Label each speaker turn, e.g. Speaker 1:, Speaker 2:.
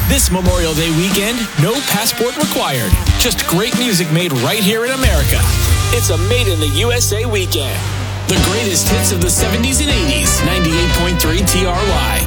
Speaker 1: This Memorial Day weekend, no passport required. Just great music made right here in America. It's a Made in the USA weekend. The greatest hits of the 70s and 80s. 98.3 TRY.